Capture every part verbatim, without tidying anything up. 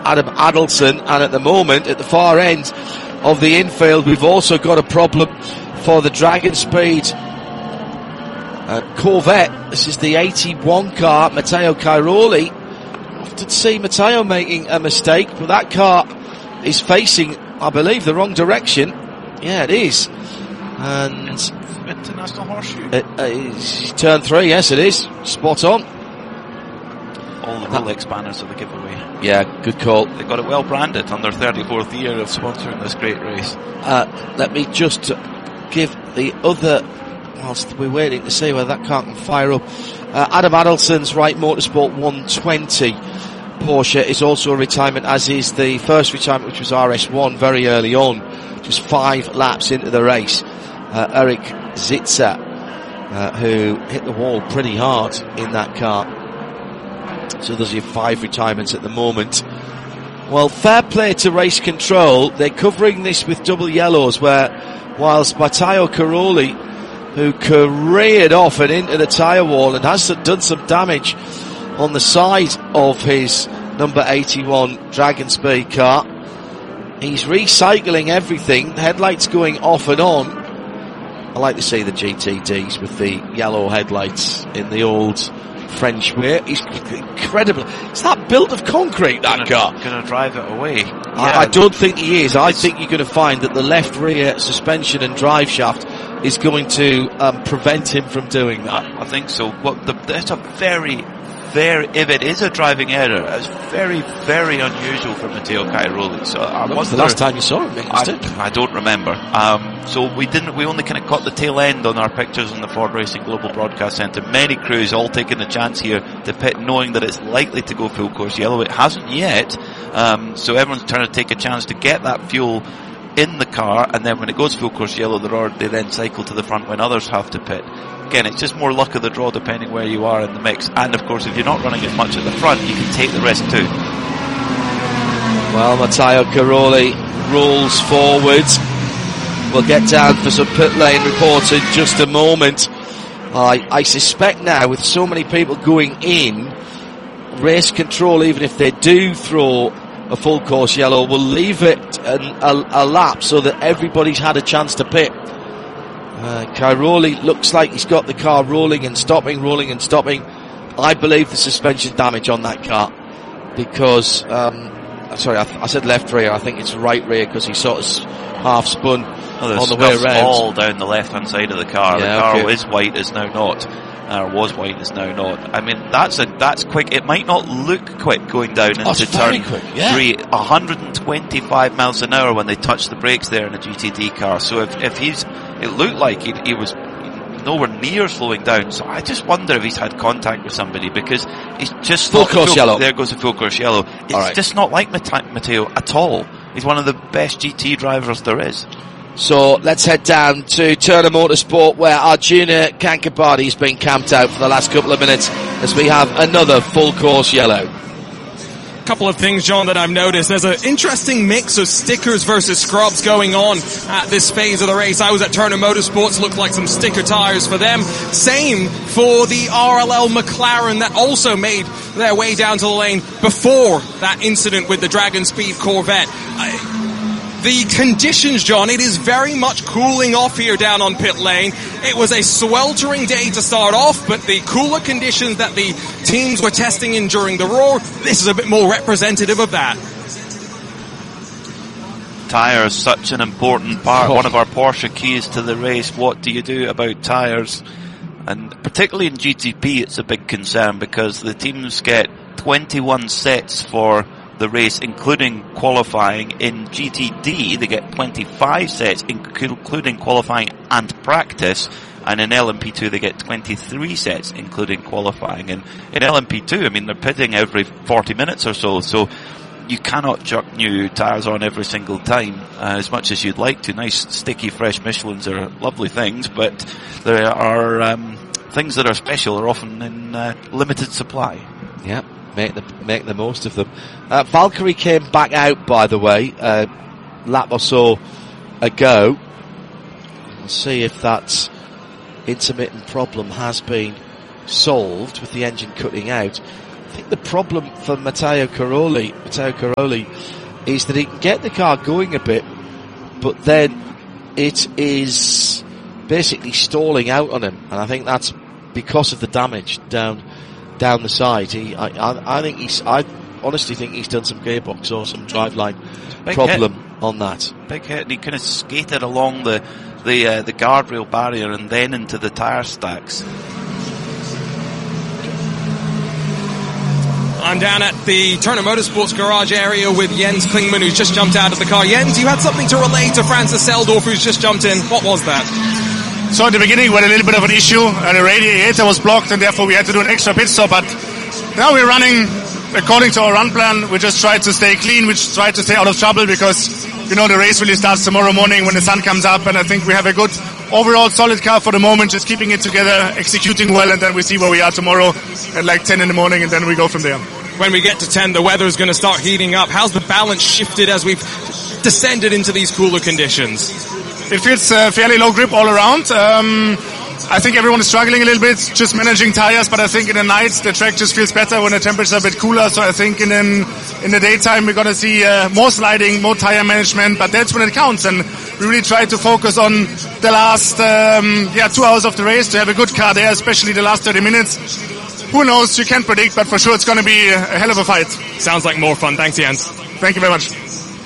Adam Adelson, and at the moment, at the far end of the infield, we've also got a problem for the Dragon Speed uh, Corvette. This is the eighty-one car, Matteo Cairoli. Often see Matteo making a mistake, but that car is facing, I believe, the wrong direction. Yeah, it is. And International Horseshoe. It, uh, it's turn three, yes, it is. Spot on. All the Rolex banners are the giveaway. Yeah, good call. They got it well branded on their thirty-fourth year of sponsoring this great race. Uh, let me just give the other, whilst we're waiting to see whether that car can fire up. Uh, Adam Adelson's Wright Motorsport one twenty Porsche is also a retirement, as is the first retirement, which was R S one very early on, just five laps into the race. Uh, Eric Zitzer, uh, who hit the wall pretty hard in that car. So there's your five retirements at the moment. Well, fair play to Race Control. They're covering this with double yellows, where whilst Matteo Cairoli, who careered off and into the tyre wall and has done some damage on the side of his number eighty-one Dragon Speed car, he's recycling everything, headlights going off and on. I like to see the G T Ds with the yellow headlights in the old French way. He's incredible. It's that built of concrete, that gonna, car. Going to drive it away. I, Yeah. I don't think he is. I think you're going to find that the left rear suspension and drive shaft is going to um, prevent him from doing that. I think so. What the, that's a very, very, if it is a driving error, it's very, very unusual for Matteo Cairoli. So I When was the wonder- last time you saw him make a mistake? I, I don't remember. Um, so we didn't. We only kind of caught the tail end on our pictures in the Ford Racing Global Broadcast Centre. Many crews all taking the chance here to pit, knowing that it's likely to go full course yellow. It hasn't yet. Um, so everyone's trying to take a chance to get that fuel in the car, and then when it goes full course yellow, they then cycle to the front when others have to pit. Again, it's just more luck of the draw depending where you are in the mix. And of course, if you're not running as much at the front, you can take the risk too. Well, Matteo Cairoli rolls forwards. We'll get down for some pit lane reports in just a moment. I, I suspect now, with so many people going in, Race Control, even if they do throw a full course yellow, will leave it an, a, a lap so that everybody's had a chance to pit. Uh, Cairoli looks like he's got the car rolling and stopping, rolling and stopping. I believe the suspension damage on that car, because, um, sorry, I, th- I said left rear, I think it's right rear, because he sort of half spun Oh, on the way around. All down the left hand side of the car. Yeah, the car okay. is white, is now not. Or was white, is now not. I mean, that's a, that's quick. It might not look quick going down Oh, into it's very turn quick, yeah. three. one hundred twenty-five miles an hour when they touch the brakes there in a G T D car. So if, if he's, it looked like he, he was nowhere near slowing down. So I just wonder if he's had contact with somebody, because he's just Full not course full, yellow. There goes the full course yellow. It's All right. just not like Mate- Matteo at all. He's one of the best G T drivers there is. So let's head down to Turner Motorsport, where Arjuna Kankabadi's been camped out for the last couple of minutes as we have another full course yellow. Couple of things, John, that I've noticed. There's an interesting mix of stickers versus scrubs going on at this phase of the race. I was at Turner Motorsports, looked like some sticker tires for them. Same for the R L L McLaren that also made their way down to the lane before that incident with the Dragon Speed Corvette. I, The conditions, John, it is very much cooling off here down on pit lane. It was a sweltering day to start off, but the cooler conditions that the teams were testing in during the Roar, this is a bit more representative of that. Tyres, such an important part, one of our Porsche keys to the race. What do you do about tyres? And particularly in G T P, it's a big concern, because the teams get twenty-one sets for the race, including qualifying. In G T D, they get twenty-five sets, including qualifying and practice. And in L M P two, they get twenty-three sets, including qualifying. And in L M P two, I mean, they're pitting every forty minutes or so, so you cannot chuck new tyres on every single time, uh, as much as you'd like to. Nice, sticky, fresh Michelins are lovely things, but there are um, things that are special are often in uh, limited supply. Yeah. Make the make the most of them. Uh, Valkyrie came back out, by the way, uh, lap or so ago. We'll see if that intermittent problem has been solved with the engine cutting out. think the problem for Matteo Caroli, Matteo Caroli, is that he can get the car going a bit, but then it is basically stalling out on him, and I think that's because of the damage down down the side. He, I, I, I think he's, I honestly think he's done some gearbox or some driveline problem hit. on that. Big hit, and he kind of skated along the the uh, the guardrail barrier and then into the tyre stacks. I'm down at the Turner Motorsports garage area with Jens Klingman, who's just jumped out of the car. Jens, you had something to relay to Francis Seldorf, who's just jumped in. What was that? So at the beginning we had a little bit of an issue, and the radiator was blocked, and therefore we had to do an extra pit stop. But now we're running according to our run plan. We just try to stay clean, we just try to stay out of trouble, because you know the race really starts tomorrow morning when the sun comes up, and I think we have a good overall solid car for the moment, just keeping it together, executing well, and then we see where we are tomorrow at like ten in the morning, and then we go from there. When we get to ten, the weather's going to start heating up. How's the balance shifted as we've descended into these cooler conditions? It feels uh, fairly low grip all around. Um, I think everyone is struggling a little bit, just managing tires, but I think in the night the track just feels better when the temperatures are a bit cooler. So I think in in, in the daytime we're going to see uh, more sliding, more tire management, but that's when it counts. And we really try to focus on the last um, yeah two hours of the race to have a good car there, especially the last thirty minutes. Who knows? You can't predict, but for sure it's going to be a hell of a fight. Sounds like more fun. Thanks, Jens. Thank you very much.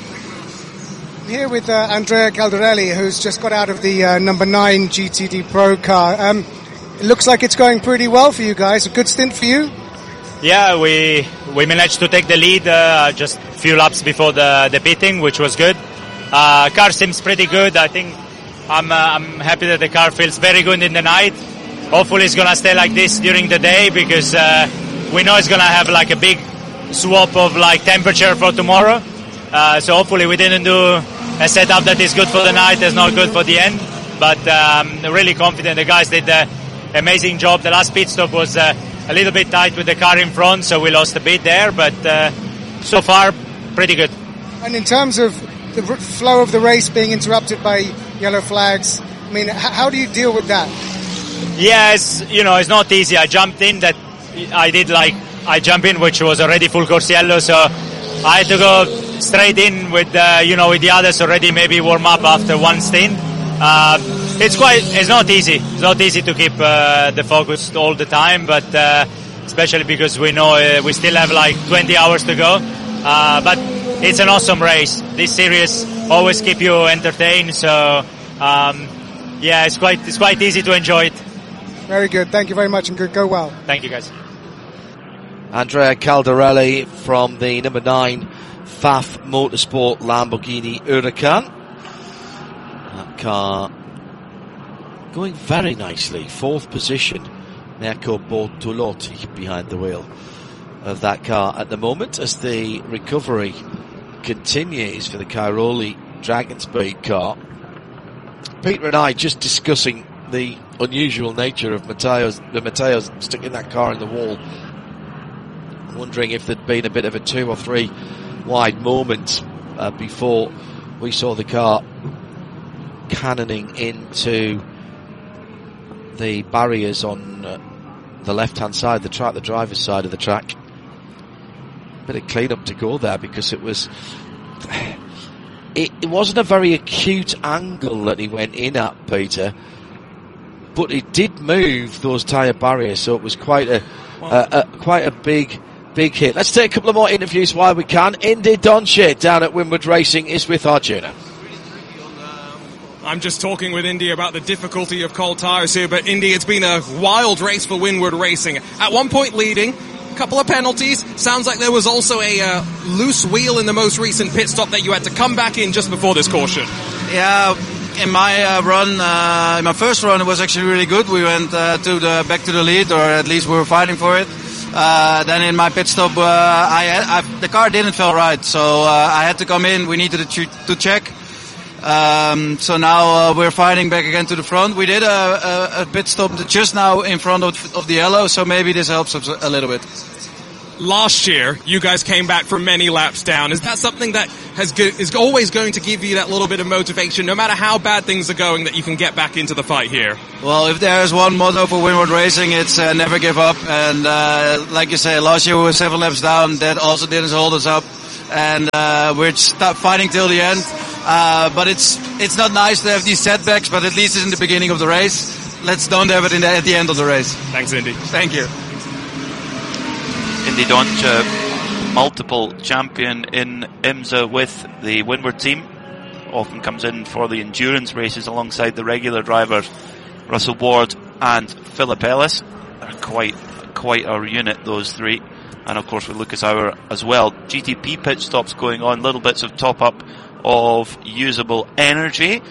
Here with uh, Andrea Caldarelli, who's just got out of the uh, number nine G T D Pro car. Um, it looks like it's going pretty well for you guys. A good stint for you? Yeah, we we managed to take the lead uh, just a few laps before the, the pitting, which was good. Uh, car seems pretty good. I think I'm uh, I'm happy that the car feels very good in the night. Hopefully it's gonna stay like this during the day, because uh, we know it's gonna have like a big swap of like temperature for tomorrow. Uh, so hopefully we didn't do a setup that is good for the night, that's not good for the end. But um, really confident. The guys did an amazing job. The last pit stop was uh, a little bit tight with the car in front, so we lost a bit there. But uh, so far, pretty good. And in terms of the r- flow of the race being interrupted by yellow flags, I mean, h- how do you deal with that? Yeah, it's, you know, it's not easy. I jumped in that I did like I jump in, which was already full course yellow, so I had to go straight in with uh, you know with the others already maybe warm up after one stint. Uh, it's quite it's not easy. It's not easy to keep uh, the focus all the time, but uh, especially because we know uh, we still have like twenty hours to go. Uh, but it's an awesome race. This series always keep you entertained, so um, yeah, it's quite it's quite easy to enjoy it. Very good. Thank you very much, and good. Go well. Thank you, guys. Andrea Caldarelli from the number nine F A F Motorsport Lamborghini Huracan. That car going very nicely. Fourth position. Mirko Bortolotti behind the wheel of that car at the moment, as the recovery continues for the Cairoli Dragonspeed car. Peter and I just discussing the unusual nature of Matteo's, the Matteo's sticking that car in the wall, wondering if there'd been a bit of a two or three wide moment uh, before we saw the car cannoning into the barriers on uh, the left-hand side of the track, the driver's side of the track. Bit of clean-up to go there, because it was it, it wasn't a very acute angle that he went in at, Peter, but it did move those tyre barriers, so it was quite a, a, a quite a big big hit. Let's take a couple of more interviews while we can. Indy Doncic down at Winward Racing is with Arjuna. I'm just talking with Indy about the difficulty of cold tyres here, but Indy, it's been a wild race for Winward Racing. At one point leading, a couple of penalties. Sounds like there was also a uh, loose wheel in the most recent pit stop that you had to come back in just before this caution. Yeah, in my uh, run, uh, in my first run, it was actually really good. We went uh, to the back to the lead, or at least we were fighting for it. Uh, then in my pit stop, uh, I, had, I the car didn't feel right, so uh, I had to come in. We needed to, to check. Um, so now uh, we're fighting back again to the front. We did a, a, a pit stop just now in front of, of the yellow, so maybe this helps us a little bit. last year, you guys came back from many laps down. Is that something that has go- is always going to give you that little bit of motivation, no matter how bad things are going, that you can get back into the fight here? Well, if there's one motto for Windward Racing, it's uh, never give up. And uh, like you say, last year we were seven laps down. That also didn't hold us up. And uh, we're st- fighting till the end. Uh, but it's it's not nice to have these setbacks, but at least it's in the beginning of the race. Let's don't have it in the, at the end of the race. Thanks, Indy. Thank you. Indy Dontje, multiple champion in IMSA with the Windward team. Often comes in for the endurance races alongside the regular drivers, Russell Ward and Philip Ellis. They're quite, quite a unit, those three. And of course with Lucas Auer as well. G T P pit stops going on, little bits of top up of usable energy.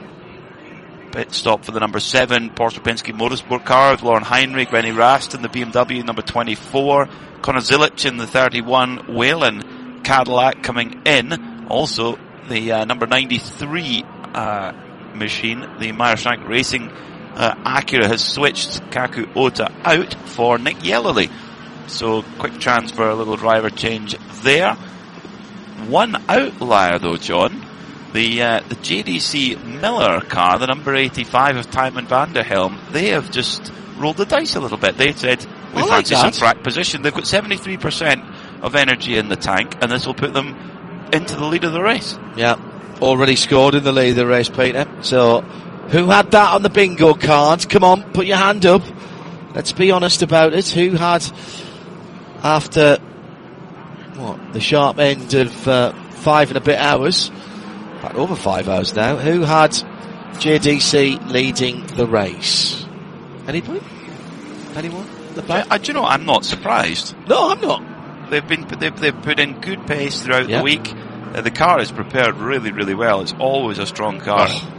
Pit stop for the number seven Porsche Penske Motorsport car with Lauren Heinrich, Rennie Rast in the B M W number twenty-four, Conor Zilic in the thirty-one Whelen Cadillac coming in. Also the uh, number ninety-three uh, machine, the Meyer-Shank Racing uh, Acura, has switched Kaku Ota out for Nick Yellowly. So quick transfer, a little driver change there. One outlier though, John. The uh, the J D C Miller car, the number eighty-five of Tymon van der Helm, they have just rolled the dice a little bit. They said, we I fancy like some track position. They've got seventy-three percent of energy in the tank, and this will put them into the lead of the race. Yeah, already scored in the lead of the race, Peter. So, who had that on the bingo card? Come on, put your hand up. Let's be honest about it. Who had, after, what, the sharp end of uh, five and a bit hours, in fact, over five hours now, who had J D C leading the race? Anybody? Anyone? The back? I, I, do you know, I'm not surprised. No, I'm not. They've been they've, they've put in good pace throughout Yep. the week. Uh, the car is prepared really, really well. It's always a strong car, Oh.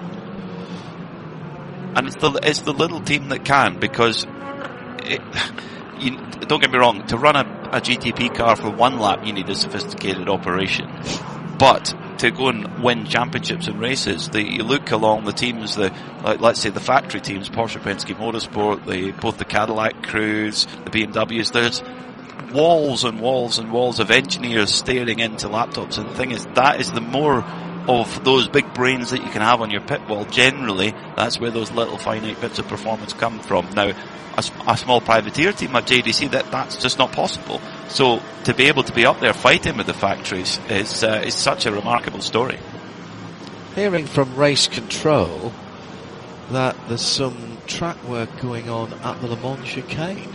and it's the it's the little team that can, because it, you, don't get me wrong. To run a, a G T P car for one lap, you need a sophisticated operation, but to go and win championships and races, the, you look along the teams, the like, let's say the factory teams, Porsche Penske Motorsport, the both the Cadillac crews, the B M Ws. There's walls and walls and walls of engineers staring into laptops, and the thing is, that is the more of those big brains that you can have on your pit wall. Generally, that's where those little finite bits of performance come from. Now, a, a small privateer team at J D C, that that's just not possible. So to be able to be up there fighting with the factories is uh, is such a remarkable story. Hearing from race control that there's some track work going on at the Le Mans chicane,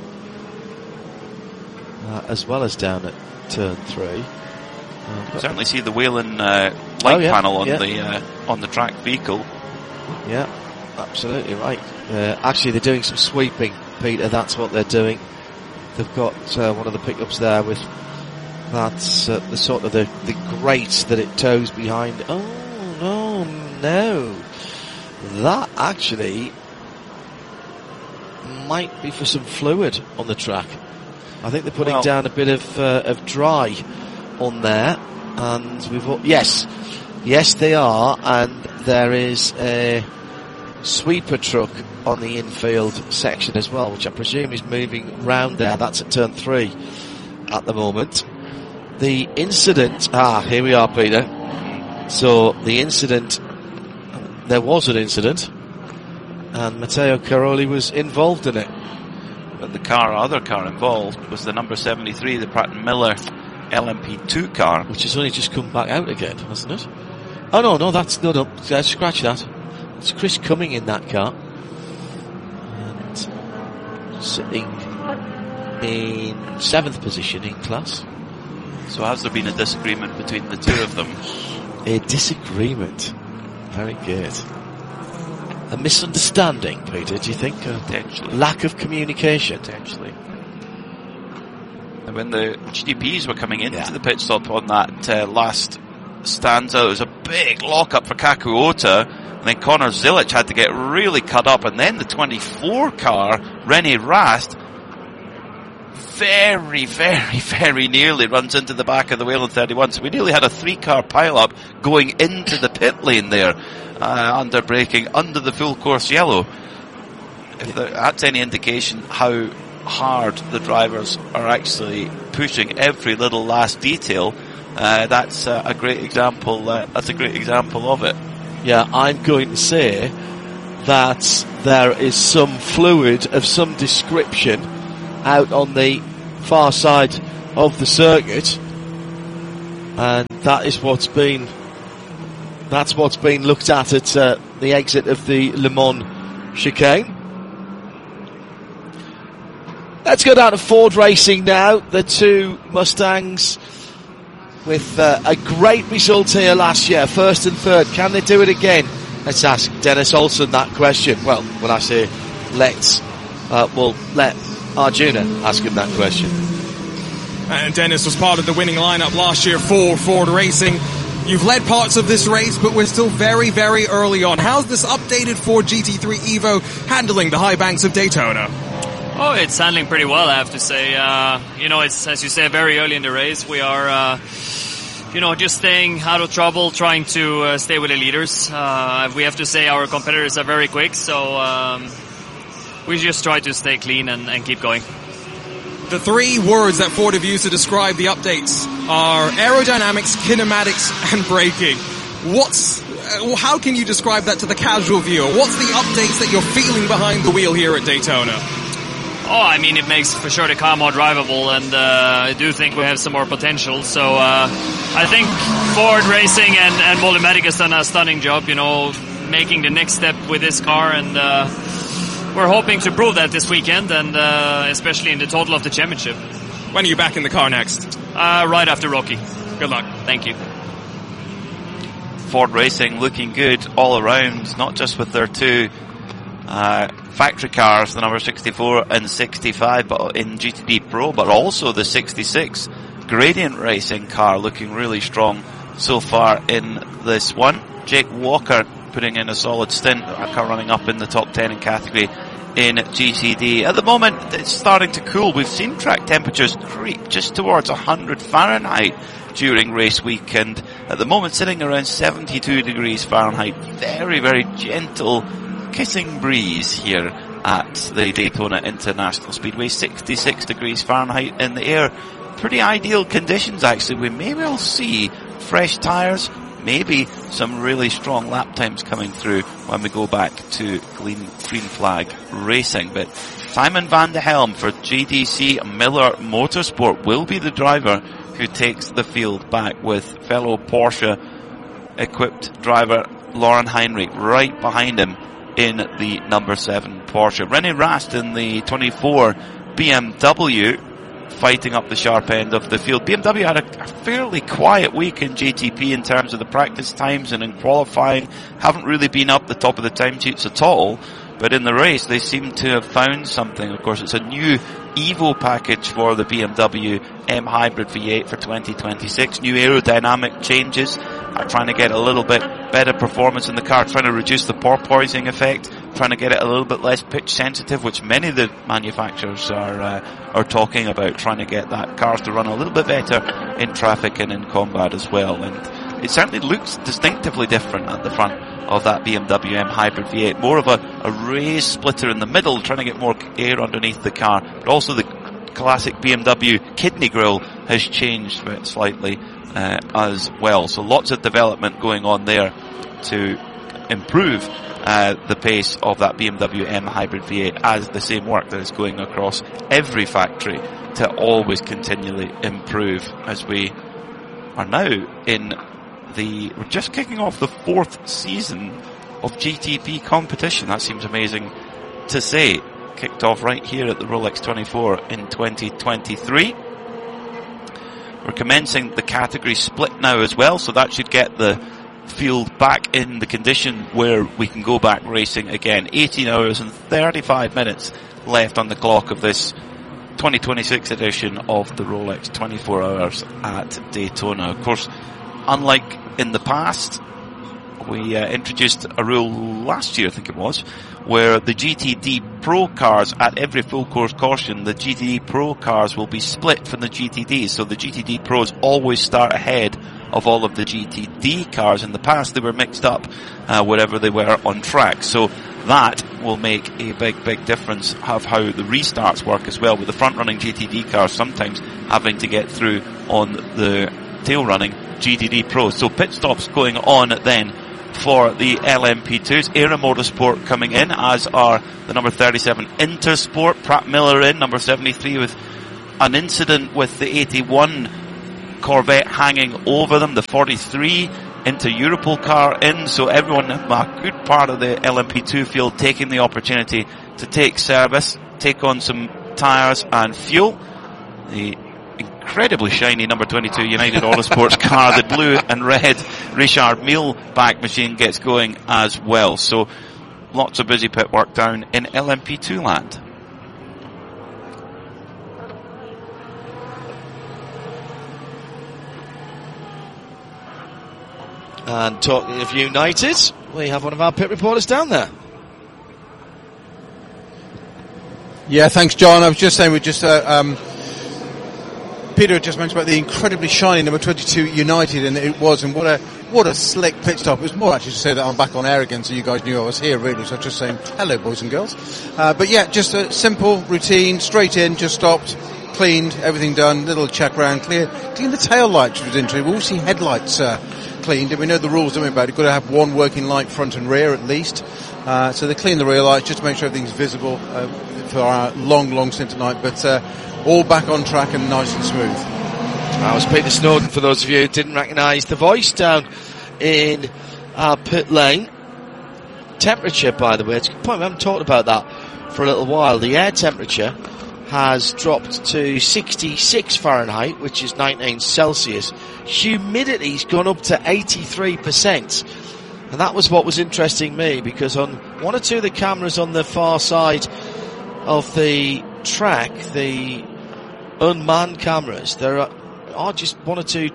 uh, as well as down at turn three. Uh, Certainly see the Whelen uh, light Oh, yeah, panel on yeah. the uh, on the track vehicle. Yeah, absolutely right. Uh, actually, they're doing some sweeping, Peter. That's what they're doing. They've got uh, one of the pickups there with that's uh, the sort of the, the grate that it tows behind. Oh no, no, that actually might be for some fluid on the track. I think they're putting Well, down a bit of uh, of dry on there, and we've all, yes, yes they are, and there is a sweeper truck on the infield section as well, which I presume is moving round there. That's at turn three at the moment. The incident, ah, here we are, Peter. So the incident, there was an incident, and Matteo Caroli was involved in it. But the car, other car involved was the number seventy-three, the Pratt and Miller L M P two car, Which has only just come back out again, hasn't it? Oh no, no, that's, no, no, uh, scratch that. It's Chris Cumming in that car. And sitting in seventh position in class. So has there been a disagreement between the two of them? A disagreement. Very good. A misunderstanding, Peter, do you think? A Potentially. lack of communication? Potentially. And when the G D Ps were coming into Yeah. the pit stop on that uh, last stanza, there was a big lock-up for Kaku Ota, and then Conor Zilic had to get really cut up, and then the twenty-four car, Rennie Rast, very, very, very nearly runs into the back of the Whelen thirty-one. So we nearly had a three-car pile-up going into the pit lane there, uh, under braking, under the full course yellow. If there, that's any indication how hard the drivers are actually pushing every little last detail, uh, that's uh, a great example. Uh, that's a great example of it. Yeah, I'm going to say that there is some fluid of some description out on the far side of the circuit, and that is what's been that's what's been looked at at uh, the exit of the Le Mans chicane. Let's go down to Ford Racing now. The two Mustangs with uh, a great result here last year, first and third. Can they do it again? Let's ask Dennis Olsen that question. Well, when I say let's, uh, we'll let Arjuna ask him that question. And Dennis was part of the winning lineup last year for Ford Racing. You've led parts of this race, but we're still very, very early on. How's this updated Ford G T three Evo handling the high banks of Daytona? Oh, it's handling pretty well, I have to say. Uh, you know, it's, as you say, very early in the race. We are, uh, you know, just staying out of trouble, trying to uh, stay with the leaders. Uh, we have to say our competitors are very quick, so um, we just try to stay clean and, and keep going. The three words that Ford have used to describe the updates are aerodynamics, kinematics, and braking. What's, uh, how can you describe that to the casual viewer? What's the updates that you're feeling behind the wheel here at Daytona? Oh, I mean, it makes for sure the car more drivable, and uh, I do think we have some more potential. So uh, I think Ford Racing and, and Molymatic has done a stunning job, you know, making the next step with this car, and uh, we're hoping to prove that this weekend, and uh, especially in the total of the championship. When are you back in the car next? Uh, right after Rocky. Good luck. Thank you. Ford Racing looking good all around, not just with their two uh, factory cars, the number sixty-four and sixty-five, but in G T D Pro, but also the sixty-six Gradient Racing car looking really strong so far in this one. Jake Walker putting in a solid stint, a car running up in the top ten in category in G T D. At the moment, it's starting to cool. We've seen track temperatures creep just towards one hundred Fahrenheit during race week, and at the moment sitting around seventy-two degrees Fahrenheit. Very, very gentle kissing breeze here at the Daytona International Speedway. sixty-six degrees Fahrenheit in the air. Pretty ideal conditions, actually. We may well see fresh tyres, maybe some really strong lap times coming through when we go back to green, green flag racing. But Simon van de Helm for G D C Miller Motorsport will be the driver who takes the field back, with fellow Porsche equipped driver Lauren Heinrich right behind him in the number seven Porsche. René Rast in the twenty-four B M W fighting up the sharp end of the field. B M W had a, a fairly quiet week in J T P in terms of the practice times and in qualifying. Haven't really been up the top of the time sheets at all, but in the race they seem to have found something. Of course, it's a new Evo package for the B M W M Hybrid V eight for twenty twenty-six. New aerodynamic changes are trying to get a little bit better performance in the car, trying to reduce the porpoising effect, trying to get it a little bit less pitch sensitive, which many of the manufacturers are uh, are talking about, trying to get that cars to run a little bit better in traffic and in combat as well. And it certainly looks distinctively different at the front of that B M W M Hybrid V eight. More of a, a raised splitter in the middle, trying to get more air underneath the car, but also the classic B M W kidney grille has changed slightly uh, as well. So lots of development going on there to improve uh, the pace of that B M W M Hybrid V eight, as the same work that is going across every factory to always continually improve, as we are now in the, we're just kicking off the fourth season of G T P competition. That seems amazing to say. Kicked off right here at the Rolex twenty-four in twenty twenty-three. We're commencing the category split now as well, so that should get the field back in the condition where we can go back racing again. eighteen hours and thirty-five minutes left on the clock of this twenty twenty-six edition of the Rolex twenty-four hours at Daytona. Of course, unlike in the past, we uh, introduced a rule last year, I think it was, where the G T D Pro cars, at every full course caution, the G T D Pro cars will be split from the G T Ds. So the G T D Pros always start ahead of all of the G T D cars. In the past, they were mixed up uh, wherever they were on track. So that will make a big, big difference of how the restarts work as well, with the front-running G T D cars sometimes having to get through on the tail-running G T D Pro. So pit stops going on then for the L M P twos. Era Motorsport coming in, as are the number thirty-seven Intersport. Pratt Miller in, number seventy-three, with an incident with the eighty-one Corvette hanging over them. The forty-three into Europol car in, so everyone, a good part of the L M P two field taking the opportunity to take service, take on some tyres and fuel. The incredibly shiny number twenty-two United Autosports car, the blue and red Richard Mille back machine, gets going as well. So lots of busy pit work down in L M P two land. And talking of United, we have one of our pit reporters down there. Yeah, thanks, John. I was just saying, we just uh, um, Peter just mentioned about the incredibly shiny number twenty-two United, and it was, and what a what a slick pit stop. It was more actually to say that I'm back on air again, so you guys knew I was here, really. So just saying hello, boys and girls. Uh, but yeah, just a simple routine, straight in, just stopped, cleaned, everything done, little check round, clear, clean the tail lights, which was interesting. We all see headlights uh, cleaned, and we know the rules, don't we, about it? You've got to have one working light front and rear at least. Uh, so they clean the rear lights just to make sure everything's visible uh, for our long, long stint tonight. But uh, all back on track and nice and smooth. That was Peter Snowden, for those of you who didn't recognise the voice, down in our pit lane. Temperature, by the way, it's a good point, we haven't talked about that for a little while. The air temperature has dropped to sixty-six Fahrenheit, which is nineteen Celsius. Humidity's gone up to eighty-three percent. And that was what was interesting me, because on one or two of the cameras on the far side of the track, the unmanned cameras, there are, are just one or two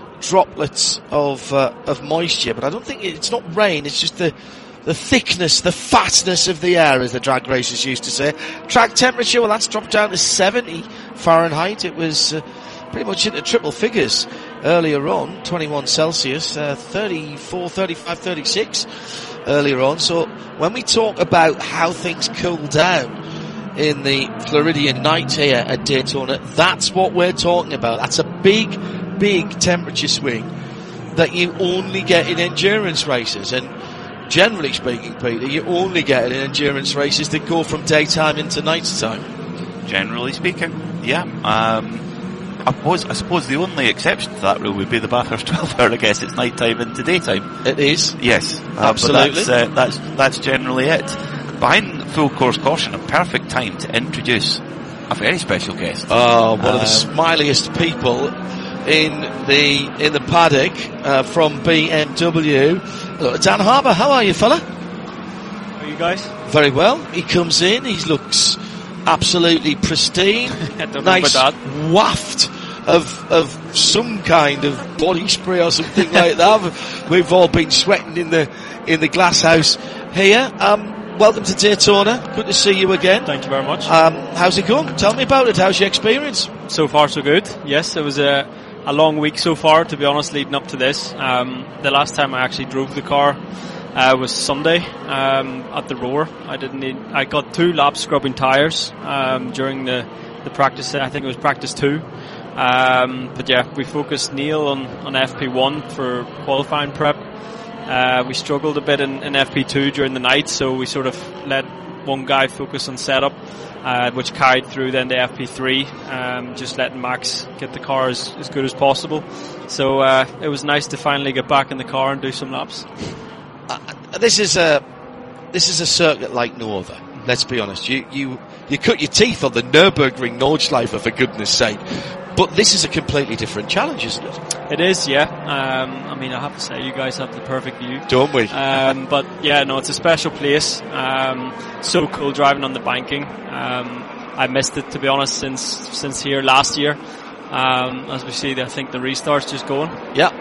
droplets of uh, of moisture, but I don't think it, it's not rain, it's just the the thickness, the fatness of the air, as the drag racers used to say. Track temperature, well, that's dropped down to seventy Fahrenheit. It was uh, pretty much into triple figures earlier on, twenty-one Celsius, uh, thirty-four, thirty-five, thirty-six earlier on. So when we talk about how things cool down in the Floridian night here at Daytona, that's what we're talking about. That's a big, big temperature swing that you only get in endurance races. And generally speaking, Peter, you only get it in endurance races that go from daytime into nighttime. Generally speaking, yeah. Um, I suppose, I suppose the only exception to that rule would be the Bathurst twelve hour. I guess it's nighttime into daytime. It is. Yes, absolutely. Uh, but that's, uh, that's that's generally it. Behind full course caution, a perfect time to introduce a very special guest. Oh, one um, of the smiliest people in the in the paddock uh, from B M W. Hello, Dan Harbour. How are you, fella? How are you guys? Very well. He comes in. He looks absolutely pristine. Nice waft of of some kind of body spray or something like that. We've all been sweating in the in the glass house here. Um, welcome to Daytona. Good to see you again. Thank you very much. Um, how's it going? Tell me about it. How's your experience? So far, so good. Yes, it was a a long week so far, to be honest, leading up to this. Um, the last time I actually drove the car uh, was Sunday um, at the Roar. I didn't need. I got two laps scrubbing tyres um, during the the practice. I think it was practice two. Um, but yeah, we focused Neil on on F P one for qualifying prep. Uh, we struggled a bit in, in F P two during the night, so we sort of let one guy focus on setup, uh, which carried through then to F P three, um, just letting Max get the car as, as good as possible. So uh, it was nice to finally get back in the car and do some laps. Uh, this is a this is a circuit like no other. Let's be honest. You you you cut your teeth on the Nürburgring Nordschleife, for goodness sake. But this is a completely different challenge, isn't it? It is, yeah. Um, I mean, I have to say, you guys have the perfect view. Don't we? Um, but yeah, no, it's a special place. Um, so cool driving on the banking. Um, I missed it, to be honest, since since here last year. Um, as we see, I think the restart's just going. Yeah.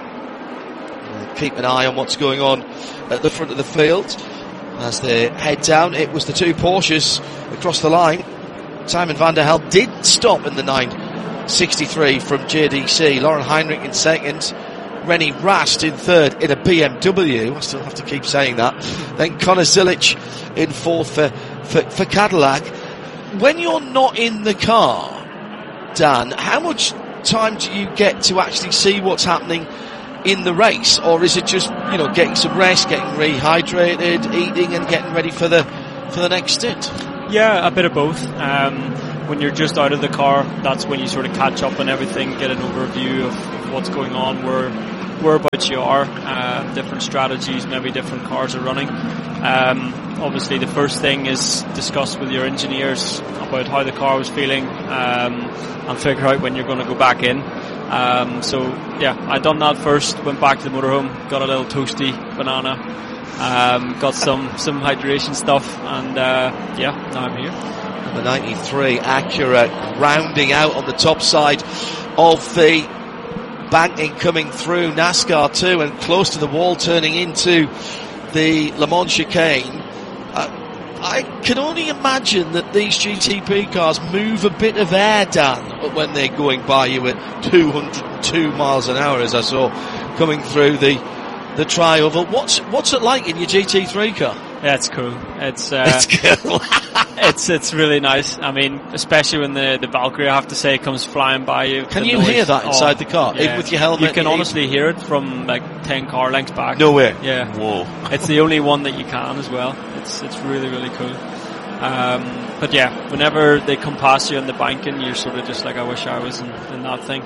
We'll keep an eye on what's going on at the front of the field as they head down. It was the two Porsches across the line. Simon van der Helm did stop in the nine sixty-three from J D C. Lauren Heinrich in second. René Rast in third in a B M W. I still have to keep saying that. Then Conor Zilic in fourth for, for, for Cadillac. When you're not in the car, Dan, how much time do you get to actually see what's happening in the race? Or is it just, you know, getting some rest, getting rehydrated, eating and getting ready for the for the next stint? Yeah, a bit of both. Um, when you're just out of the car, that's when you sort of catch up on everything, get an overview of, of what's going on, where whereabouts you are, uh, different strategies, maybe different cars are running. Um, obviously the first thing is discuss with your engineers about how the car was feeling, um, and figure out when you're going to go back in. Um, so yeah, I done that first, went back to the motorhome, got a little toasty banana, um, got some, some hydration stuff, and uh, yeah, now I'm here. Number ninety-three, Acura, rounding out on the top side of the banking coming through NASCAR too, and close to the wall, turning into the Le Mans chicane. Uh, I can only imagine that these G T P cars move a bit of air, Dan, when they're going by you at two hundred two miles an hour, as I saw coming through the the tri-oval. What's what's it like in your G T three car? Yeah, it's cool. It's uh, it's cool. it's it's really nice. I mean, especially when the the Valkyrie, I have to say, comes flying by you. Can the you noise. hear that inside oh, the car, yeah. even with your helmet? You can honestly hear it from like ten car lengths back. No way. Yeah. Whoa. It's the only one that you can as well. It's it's really really cool. Um, but yeah, whenever they come past you on the banking, you're sort of just like, I wish I was in, in that thing.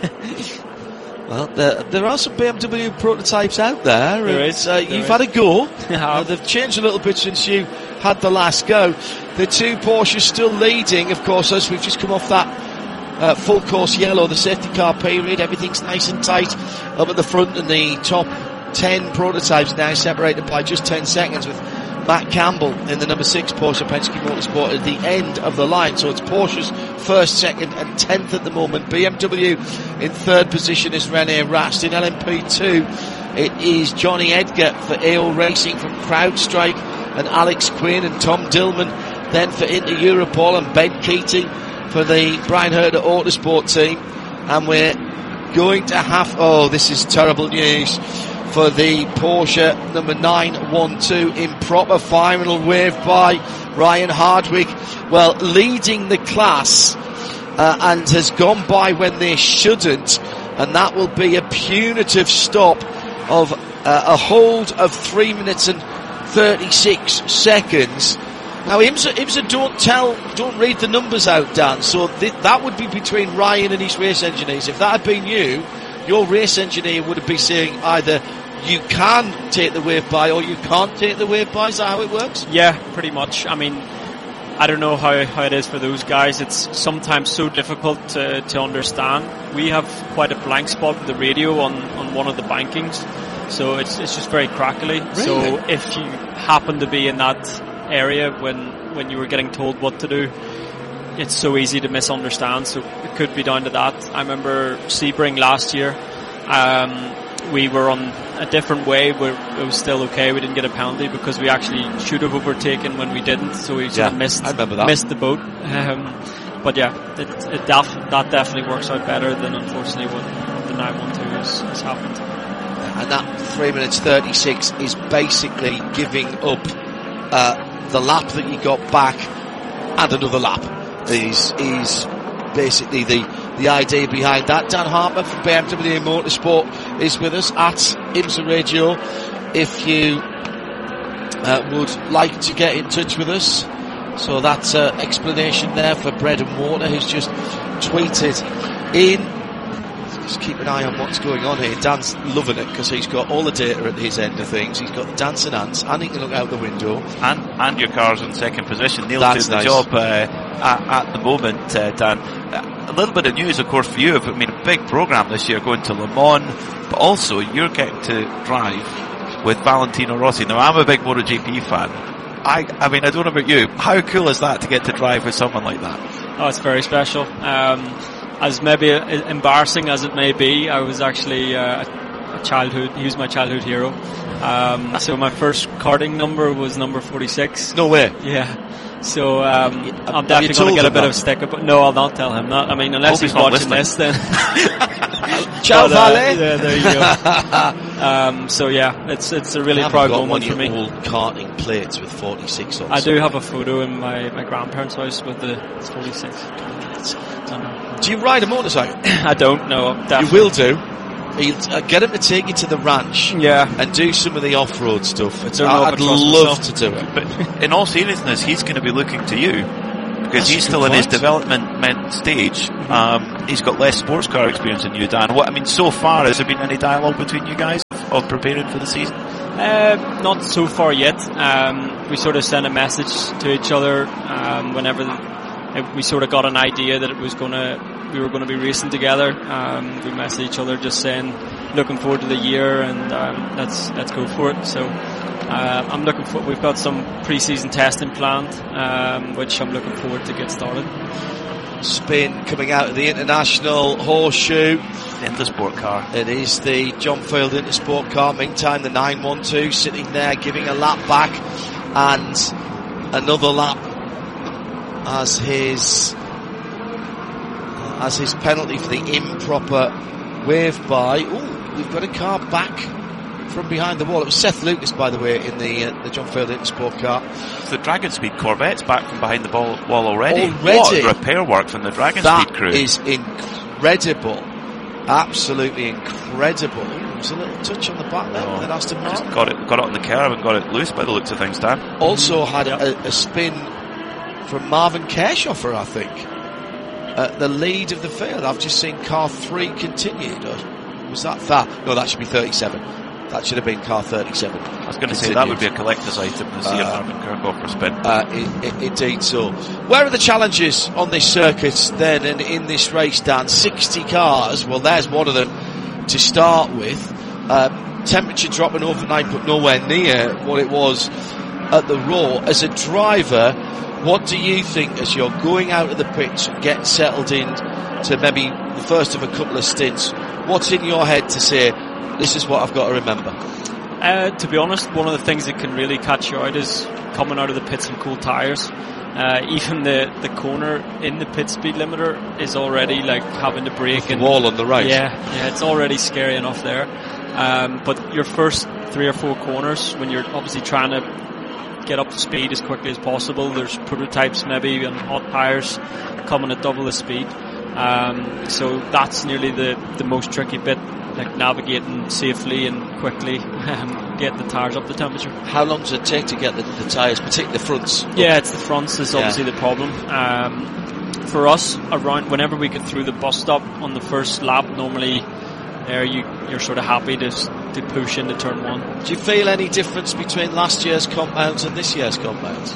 Well, there, there are some B M W prototypes out there. There and, is. Uh, there you've is. had a go. Yeah. Uh, they've changed a little bit since you had the last go. The two Porsches still leading, of course, as we've just come off that uh, full course yellow, the safety car period. Everything's nice and tight up at the front, and the top ten prototypes now separated by just ten seconds, with Matt Campbell in the number six Porsche Penske Motorsport at the end of the line. So it's Porsche's first, second and tenth at the moment. B M W in third position is René Rast. In L M P two it is Johnny Edgar for A O Racing from CrowdStrike, and Alex Quinn and Tom Dillman then for Inter Europol, and Ben Keating for the Brian Herder Autosport team. And we're going to have, oh, this is terrible news for the Porsche number nine one two, improper final wave by Ryan Hardwick. Well, leading the class uh, and has gone by when they shouldn't, and that will be a punitive stop of uh, a hold of three minutes and thirty-six seconds. Now, IMSA, IMSA don't tell, don't read the numbers out, Dan, so th- that would be between Ryan and his race engineers. If that had been you, your race engineer would have been saying either you can take the wave by or you can't take the wave by. Is that how it works? Yeah, pretty much. I mean, I don't know how, how it is for those guys. It's sometimes so difficult to, to understand. We have quite a blank spot with the radio on, on one of the bankings, so it's it's just very crackly. Really? So if you happen to be in that area when when you were getting told what to do, it's so easy to misunderstand. So it could be down to that. I remember Sebring last year. Um, we were on a different way where it was still okay. We didn't get a penalty because we actually should have overtaken when we didn't. So we sort Yeah, of missed I remember that. missed the boat. Um, but yeah, it, it def- that definitely works out better than unfortunately what the nine one two has, has happened. And that three minutes thirty-six is basically giving up uh, the lap that you got back and another lap. Is is basically the the idea behind that. Dan Harper from B M W Motorsport is with us at IMSA Radio. If you uh, would like to get in touch with us, so that's uh, explanation there for Bread and Water, who's just tweeted in. Just keep an eye on what's going on here. Dan's loving it because he's got all the data at his end of things. He's got the dancing ants, and he can look out the window. And and your car's in second position. Neil's That's doing the nice. job uh, at, at the moment, uh, Dan. Uh, a little bit of news, of course, for you. I mean, a big program this year going to Le Mans, but also you're getting to drive with Valentino Rossi. Now, I'm a big MotoGP fan. I, I mean, I don't know about you. How cool is that to get to drive with someone like that? Oh, it's very special. Um, as maybe embarrassing as it may be, I was actually uh, a childhood. He was my childhood hero. Um, so my first karting number was number forty-six. No way. Yeah. So um, Have I'm you definitely going told to get a him bit that? of sticker, but no, I'll not tell him that. I mean, unless Hope he's he's not watching listening. this, then. Ciao, But, uh, Vale. yeah, there you go. um, so yeah, it's it's a really I haven't proud got one moment of for your me. old karting plates with forty-six on. I so- do have a photo in my, my grandparents' house with the it's forty-six. I Do you ride a motorcycle? I don't know. You Definitely. will do. He'll uh, get him to take you to the ranch Yeah. and do some of the off-road stuff. don't know if I'd I trust love myself. to do it. But in all seriousness, he's going to be looking to you because That's he's a still good in his point. development stage. Um, he's got less sports car experience than you, Dan. What I mean, so far, has there been any dialogue between you guys of preparing for the season? Uh, not so far yet. Um, we sort of sent a message to each other um, whenever uh, we sort of got an idea that it was gonna we were going to be racing together. Um, we messaged each other just saying, looking forward to the year and um, let's let's go for it. So uh, I'm looking for. We've got some pre-season testing planned, um, which I'm looking forward to get started. Spin coming out of the International Horseshoe. Intersport car. It is the John Field Intersport car. Meantime, the nine one two sitting there giving a lap back and another lap as his as his penalty for the improper wave by. Ooh, we've got a car back from behind the wall. It was Seth Lucas, by the way, in the uh, the John Field Intersport car. The Dragon Speed Corvette's back from behind the ball, wall already. Already? What repair work from the Dragon That Speed crew. is incredible. Absolutely incredible. Ooh, there's a little touch on the back there Oh, with Aston just Martin. got it, got it on the curve and got it loose by the looks of things, Dan. Also had a, a spin from Marvin Kerschoffer, I think, at the lead of the field. I've just seen car three continued. Or was that that? No, that should be thirty-seven. That should have been car thirty-seven. I was going to say that would be a collector's item to see a Uh, Marvin Kerschoffer spin. Uh, i i indeed so. Where are the challenges on this circuit then and in this race, Dan? sixty cars. Well, there's one of them to start with. Uh, temperature dropping overnight, but nowhere near what it was at the Raw. As a driver, what do you think as you're going out of the pits and getting settled in to maybe the first of a couple of stints? What's in your head to say, this is what I've got to remember? Uh, to be honest, one of the things that can really catch you out is coming out of the pits in cold tyres. Uh, even the, the corner in the pit speed limiter is already like having to brake. The and wall on the right. Yeah, yeah, it's already scary enough there. Um, but your first three or four corners, when you're obviously trying to get up to speed as quickly as possible, there's prototypes maybe on hot tyres coming at double the speed. Um, so that's nearly the, the most tricky bit, like navigating safely and quickly and get the tyres up to temperature. How long does it take to get the, the tyres, particularly the fronts? Yeah, it's the fronts is obviously Yeah. the problem. Um, for us, around whenever we get through the bus stop on the first lap, normally there you you're sort of happy to to push into turn one. Do you feel any difference between last year's compounds and this year's compounds?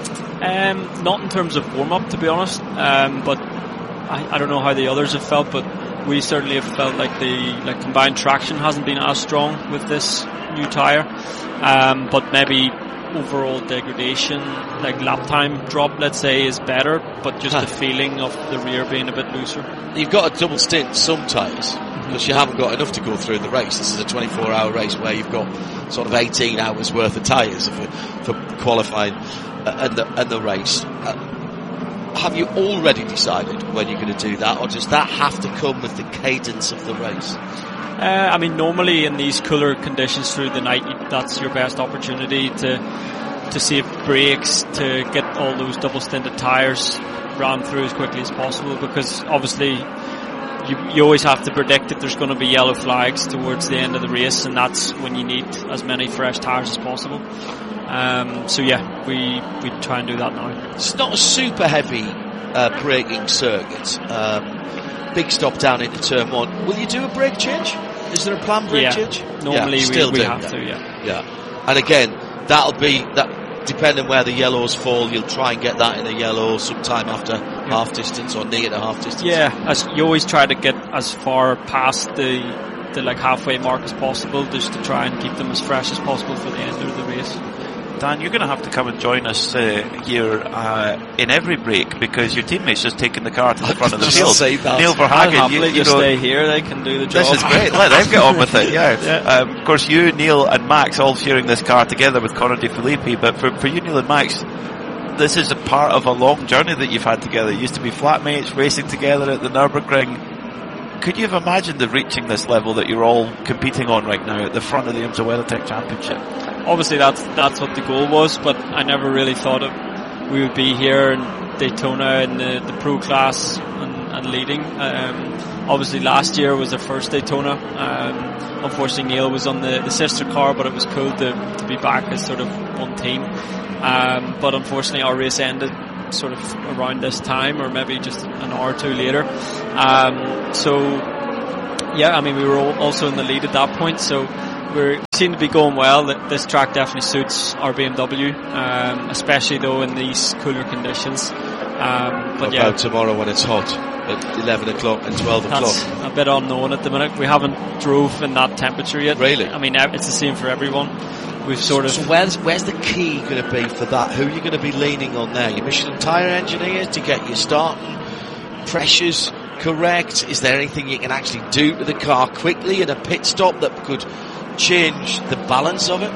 Um, not in terms of warm up, to be honest. Um, but I, I don't know how the others have felt, but we certainly have felt like the like combined traction hasn't been as strong with this new tyre. Um, but maybe overall degradation, like lap time drop, let's say, is better, but just Huh. the feeling of the rear being a bit looser. You've got a double stint some tyres because you haven't got enough to go through the race. This is a twenty-four hour race where you've got sort of eighteen hours worth of tyres for, for qualifying uh, and, the, and the race. Uh, have you already decided when you're going to do that, or does that have to come with the cadence of the race? Uh, I mean, normally in these cooler conditions through the night, you, that's your best opportunity to to save brakes, to get all those double stinted tyres ran through as quickly as possible, because obviously you, you always have to predict that there's going to be yellow flags towards the end of the race, and that's when you need as many fresh tyres as possible. Um, so yeah, we we try and do that now. It's not a super heavy uh, braking circuit. Um, big stop down into turn one. Will you do a brake change? Is there a planned brake Yeah. change? Normally yeah, we, still we do, have yeah. to, yeah. Yeah, and again, that'll be that. Depending where the yellows fall, you'll try and get that in a yellow sometime after half distance or near to half distance. Yeah, as you always try to get as far past the the like halfway mark as possible, just to try and keep them as fresh as possible for the end of the race. Dan, you're going to have to come and join us uh, here uh, in every break, because your teammate's just taking the car to the front of the Just field. say that. Neil I'll Verhagen, you, happily you just know, stay here. They can do the job. this is great. Let them get on with it. Yeah. Yeah. Um, of course, you, Neil, and Max all sharing this car together with Conor De Filippi. But for for you, Neil and Max, this is a part of a long journey that you've had together. You used to be flatmates, racing together at the Nürburgring. Could you have imagined the reaching this level that you're all competing on right now at the front of the IMSA WeatherTech Championship? Obviously, that's that's what the goal was, but I never really thought it, we would be here in Daytona in the, the pro class and, and leading. Um, obviously, last year was the first Daytona. Um, unfortunately, Neil was on the, the sister car, but it was cool to, to be back as sort of one team. Um, but unfortunately, our race ended sort of around this time, or maybe just an hour or two later. Um, so, yeah, I mean, we were also in the lead at that point, so we seem to be going well. This track definitely suits our B M W, um, especially though in these cooler conditions. Um, but what yeah, about tomorrow when it's hot at eleven o'clock and twelve o'clock? That's a bit unknown at the minute. We haven't drove in that temperature yet. Really? I mean, it's the same for everyone. We've sort of. So where's where's the key going to be for that? Who are you going to be leaning on there? Your Michelin tyre engineers to get your starting pressures correct? Is there anything you can actually do to the car quickly in a pit stop that could change the balance of it?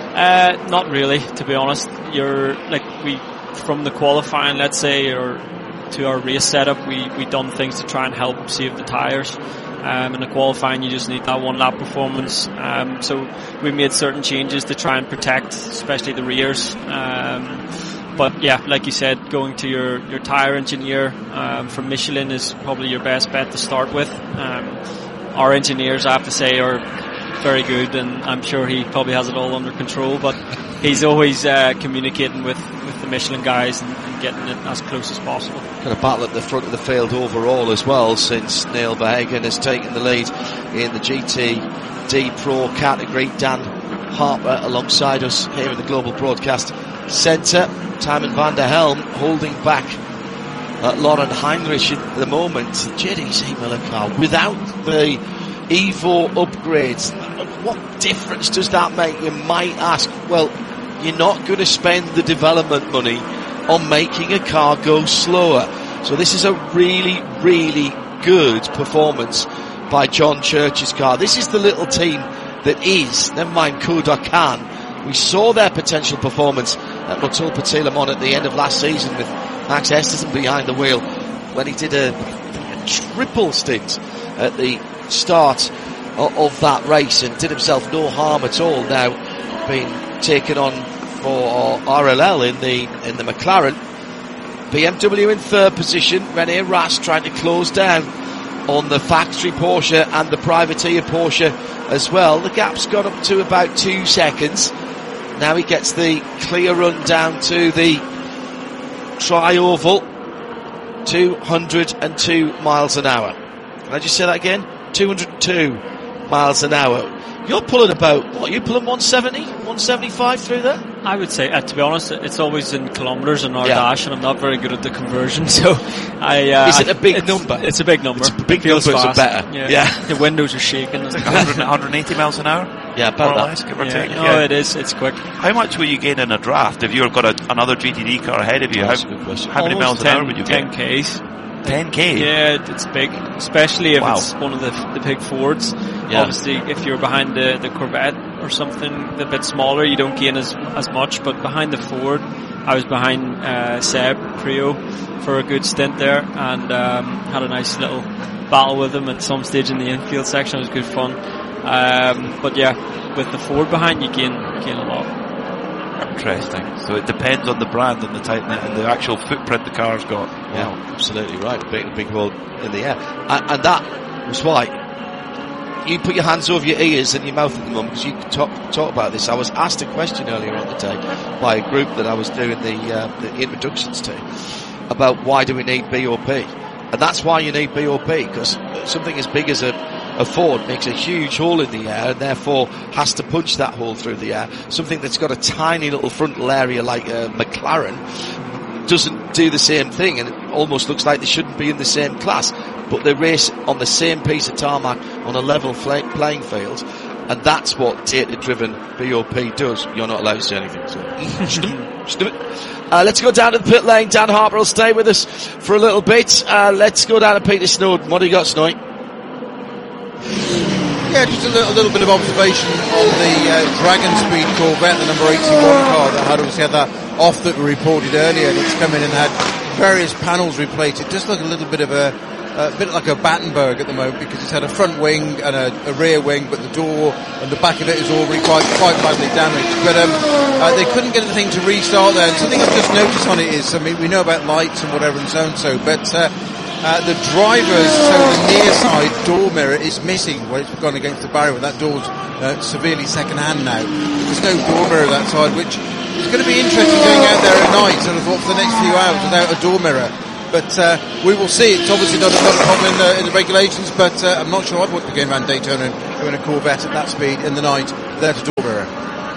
Uh, not really, to be honest. You're like we from the qualifying, let's say, or to our race setup, we we done things to try and help save the tyres. Um, in the qualifying, you just need that one lap performance. Um, so we made certain changes to try and protect, especially the rears. Um, but yeah, like you said, going to your, your tyre engineer um, from Michelin is probably your best bet to start with. Um, our engineers, I have to say, are very good, and I'm sure he probably has it all under control. But he's always uh, communicating with, with the Michelin guys and, and getting it as close as possible. Got a battle at the front of the field overall as well, since Neil Verhagen has taken the lead in the G T D Pro category. Dan Harper alongside us here in the Global Broadcast Centre. Timon van der Helm holding back uh, Lauren Heinrich at the moment. J D C Miller car without the Evo upgrades. What difference does that make? You might ask. Well, you're not going to spend the development money on making a car go slower. So this is a really, really good performance by John Church's car. This is the little team that is, never mind could or can. We saw their potential performance at Motul Petit Le Mans at the end of last season with Max Esterson behind the wheel when he did a, a triple stint at the start of, of that race and did himself no harm at all. Now being taken on for R L L in the in the McLaren. B M W in third position. René Rast trying to close down on the factory Porsche and the privateer Porsche as well. The gap's got up to about two seconds. Now he gets the clear run down to the tri-oval. two hundred two miles an hour. Can I just say that again? two hundred two miles an hour. You're pulling about, what, you're pulling one seventy, one seventy-five through there? I would say, uh, to be honest, it's always in kilometres in our yeah. dash, and I'm not very good at the conversion, so I... Uh, Is it a big it's, number? It's a big number. It's a big number, so better. Yeah. yeah. The windows are shaking. It's like one hundred, one hundred eighty miles an hour? Yeah, about that. Less, give or yeah, take. no, yeah. it is. It's quick. How much will you gain in a draft if you've got a, another G T D car ahead of you? That's how, a good question. How many miles Almost an ten, hour would you ten get? Ks. ten K? Yeah, it's big, especially if wow. it's one of the the big Fords. Yeah. Obviously, if you're behind the, the Corvette or something a bit smaller, you don't gain as as much. But behind the Ford, I was behind uh, Seb Prio for a good stint there, and um, had a nice little battle with him at some stage in the infield section. It was good fun. Um, but yeah, with the Ford behind, you gain gain a lot. Interesting. So it depends on the brand and the type and the actual footprint the car's got. Yeah, wow. Absolutely right. Big, big world in the air, and, and that was why you put your hands over your ears and your mouth at the moment, because you could talk, talk about this. I was asked a question earlier on the day by a group that I was doing the, uh, the introductions to about why do we need B O P, and that's why you need B O P, because something as big as a, a Ford makes a huge hole in the air and therefore has to punch that hole through the air. Something that's got a tiny little frontal area like a McLaren doesn't do the same thing, and it almost looks like they shouldn't be in the same class, but they race on the same piece of tarmac on a level fl- playing field, and that's what data-driven B O P does. You're not allowed to say anything, so uh, let's go down to the pit lane. Dan Harper will stay with us for a little bit. Uh, let's go down to Peter Snowden. What do you got, Snowy? Yeah, just a little, a little bit of observation on the uh, Dragon Speed Corvette, the number eighty-one car that had obviously had that off that were reported earlier, and it's come in and had various panels replaced. It does look a little bit of a, a bit like a Battenberg at the moment, because it's had a front wing and a, a rear wing, but the door and the back of it is already quite quite badly damaged. But um, uh, they couldn't get the thing to restart there. And something I've just noticed on it is, I mean, we know about lights and whatever and so and so, but uh, uh, the driver's, so the near side door mirror is missing where it's gone against the barrier. That door's uh, severely second hand now. There's no door mirror that side, which is going to be interesting going out there at night, sort of for the next few hours without a door mirror. But uh, we will see. It's obviously not, not a problem in the, in the regulations, but uh, I'm not sure I'd want to be going around Daytona and doing a Corvette at that speed in the night without a door mirror.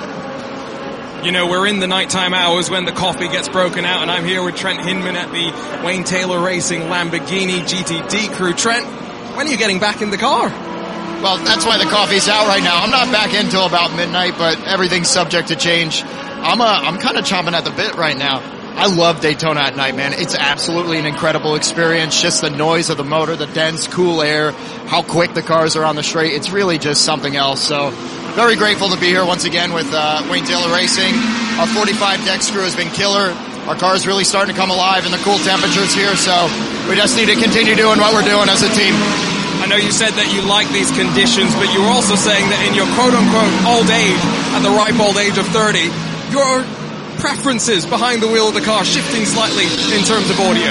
You know, we're in the nighttime hours when the coffee gets broken out, and I'm here with Trent Hinman at the Wayne Taylor Racing Lamborghini G T D crew. Trent, when are you getting back in the car? Well, that's why the coffee's out right now. I'm not back in till about midnight, but everything's subject to change. I'm uh, I'm kind of chomping at the bit right now. I love Daytona at night, man. It's absolutely an incredible experience. Just the noise of the motor, the dense, cool air, how quick the cars are on the straight. It's really just something else. So very grateful to be here once again with uh, Wayne Taylor Racing. Our forty-five deck screw has been killer. Our car is really starting to come alive in the cool temperatures here. So we just need to continue doing what we're doing as a team. I know you said that you like these conditions, but you were also saying that in your quote-unquote old age, at the ripe old age of thirty, your preferences behind the wheel of the car shifting slightly in terms of audio.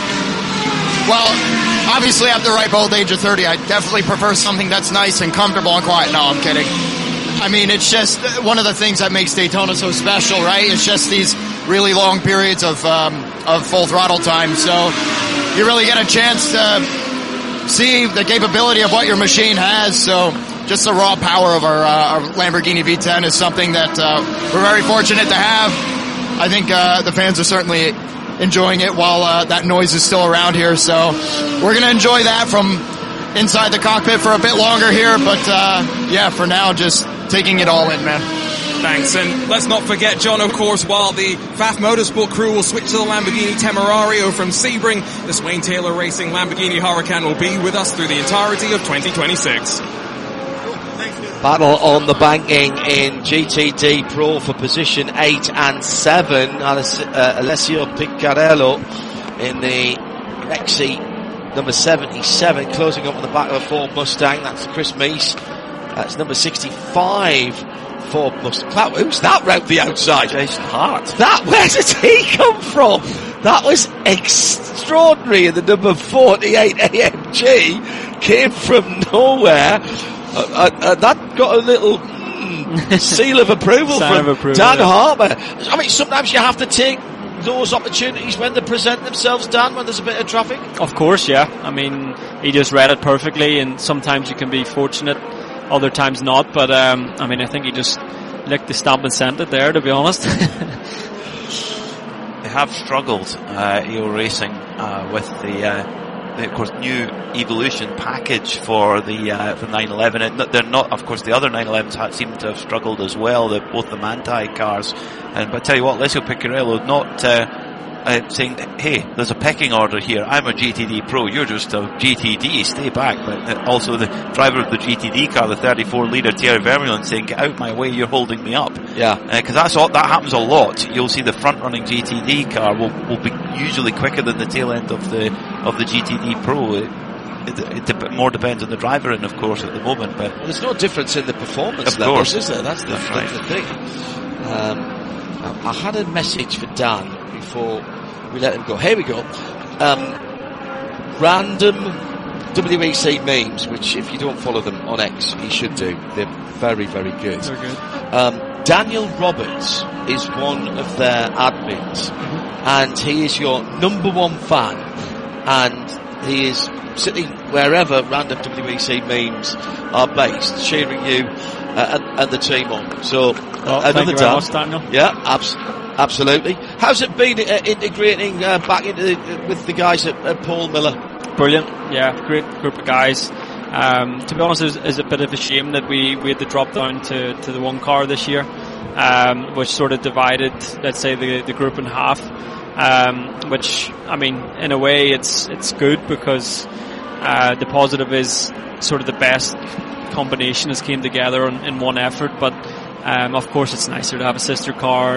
Well, obviously at the ripe old age of thirty, I definitely prefer something that's nice and comfortable and quiet. No, I'm kidding. I mean, it's just one of the things that makes Daytona so special, right? It's just these really long periods of um, of full throttle time. So you really get a chance to see the capability of what your machine has. So just the raw power of our, uh, our Lamborghini V ten is something that uh, we're very fortunate to have. I think uh, the fans are certainly enjoying it while uh, that noise is still around here. So we're going to enjoy that from inside the cockpit for a bit longer here. But uh, yeah, for now, just taking it all in, man. Thanks, and let's not forget, John, of course, while the F A F Motorsport crew will switch to the Lamborghini Temerario from Sebring, this Wayne Taylor Racing Lamborghini Huracan will be with us through the entirety of twenty twenty-six. Battle on the banking in G T D Pro for position eight and seven. Uh, Alessio Piccarello in the Rexy number seventy-seven, closing up on the back of a Ford Mustang. That's Chris Meese. That's number sixty-five. Ford Mustang. Who's that round the outside? Jason Hart. That, where did he come from? That was extraordinary. And the number forty-eight A M G came from nowhere. Uh, uh, uh, that got a little mm, seal of approval from of approval, Dan yeah. Harper. I mean, sometimes you have to take those opportunities when they present themselves, Dan, when there's a bit of traffic. Of course, yeah. I mean, he just read it perfectly, and sometimes you can be fortunate, other times not. But um, I mean, I think he just licked the stamp and sent it there, to be honest. They have struggled, uh, E O Racing, uh, with the, uh, the, of course, new Evolution package for the uh, for nine eleven. And they're not, of course, the other nine elevens have, seem to have struggled as well. The, both the Manti cars, and but I tell you what, Alessio Piccarello not. Uh, Uh, saying, hey, there's a pecking order here. I'm a G T D Pro. You're just a G T D. Stay back. But uh, also the driver of the G T D car, the thirty-four litre Thierry Vermeulen, saying, get out my way. You're holding me up. Yeah. Because uh, that's all, that happens a lot. You'll see the front-running G T D car will will be usually quicker than the tail end of the of the G T D Pro. It, it, it more depends on the driver, and of course at the moment. But well, there's no difference in the performance of levels, course. is there? That's the, That's right. the thing. Um, I, I had a message for Dan before we let him go. Here we go. Um, random W E C memes, which if you don't follow them on X, you should do. They're very, very good. Very good. Um, Daniel Roberts is one of their admins, mm-hmm. and he is your number one fan, and he is sitting wherever random W E C memes are based, cheering you uh, and, and the team on. So, well, uh, another thank you very much, Daniel. Yeah, absolutely. Absolutely. How's it been uh, integrating uh, back into the, uh, with the guys at, at Paul Miller? Brilliant. Yeah, great group of guys. Um, to be honest, it's, it's a bit of a shame that we, we had to drop down to, to the one car this year, um, which sort of divided, let's say, the, the group in half. Um, which, I mean, in a way, it's it's good because uh, the positive is sort of the best combination has came together in, in one effort. But um, of course, it's nicer to have a sister car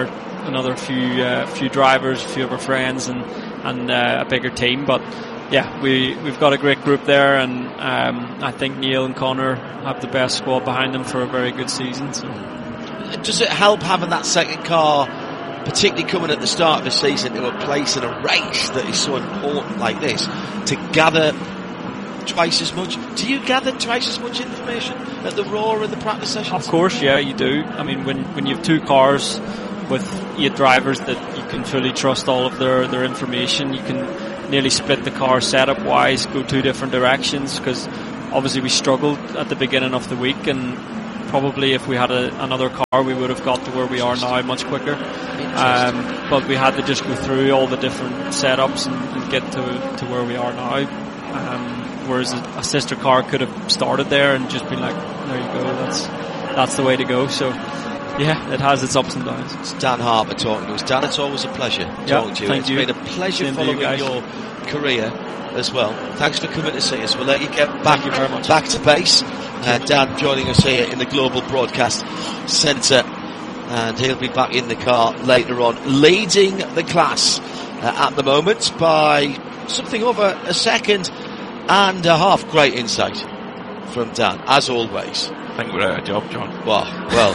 another few uh, few drivers, a few of our friends, and and uh, a bigger team. But yeah, we we've got a great group there, and um, I think Neil and Connor have the best squad behind them for a very good season. So, does it help having that second car, particularly coming at the start of the season, to a place in a race that is so important like this, to gather twice as much? Do you gather twice as much information at the Raw and the practice sessions? Of course, yeah, you do. I mean, when when you have two cars with eight drivers that you can fully trust all of their their information, you can nearly split the car setup wise, go two different directions, because obviously we struggled at the beginning of the week, and probably if we had a, another car we would have got to where we are now much quicker. Um, but we had to just go through all the different setups and, and get to to where we are now. Um, whereas a, a sister car could have started there and just been like, there you go, that's that's the way to go. So yeah, it has its ups and downs. It's Dan Harper talking to us. Dan, it's always a pleasure yeah, talking to you. Thank It's you. been a pleasure Same following you your career as well. Thanks for coming to see us. We'll let you get back, you very much. back to base. Uh, Dan joining us here in the Global Broadcast Centre, and he'll be back in the car later on, leading the class uh, at the moment by something over a second and a half. Great insight from Dan, as always. I think we're out of job, John. Well, well.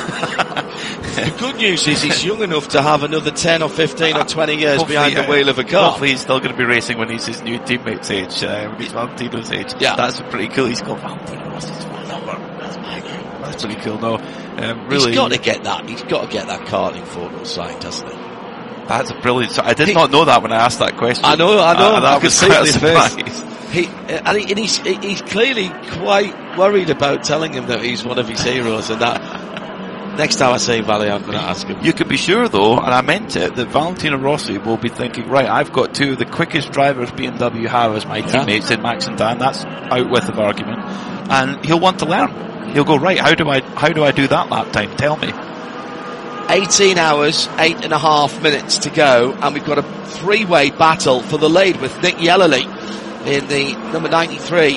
The good news is he's young enough to have another ten or fifteen or twenty years hopefully, behind the uh, wheel of a car. Hopefully he's still going to be racing when he's his new teammate's age, uh, when he's Valentino's age. Yeah. That's pretty cool. He's called Valentino Rossi's phone number. That's my That's pretty cool. No, um, really. He's got to get that. He's got to get that karting photo signed, hasn't he? That's a brilliant. I did he, not know that when I asked that question. I know. I know. Uh, that I was quite a surprise. He, and, he, and he's, he's clearly quite worried about telling him that he's one of his heroes, and that next time I see Valley, I'm going to ask him. You can be sure, though, and I meant it, that Valentino Rossi will be thinking, right, I've got two of the quickest drivers B M W have as my yeah. teammates in Max and Dan. That's out with of argument, and he'll want to learn. He'll go, right, how do I how do I do that lap time? Tell me. eighteen hours, eight and a half minutes to go, and we've got a three-way battle for the lead with Nick Yellerly in the number ninety-three